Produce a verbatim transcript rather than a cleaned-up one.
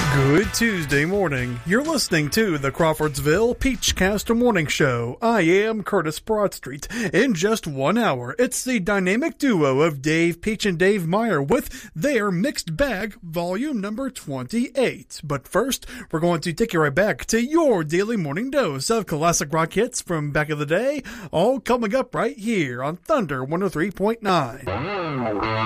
Good Tuesday morning. You're listening to the Crawfordsville Peachcast Morning Show. I am Curtis Broadstreet. In just one hour, it's the dynamic duo of Dave Peach and Dave Meyer with their Mixed Bag Volume number twenty-eight. But first, we're going to take you right back to your daily morning dose of classic rock hits from back in the day, all coming up right here on Thunder one oh three point nine.